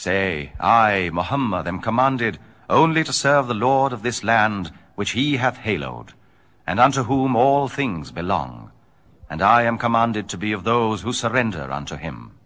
Say, I, Muhammad, am commanded only to serve the Lord of this land which he hath hallowed, and unto whom all things belong, and I am commanded to be of those who surrender unto him.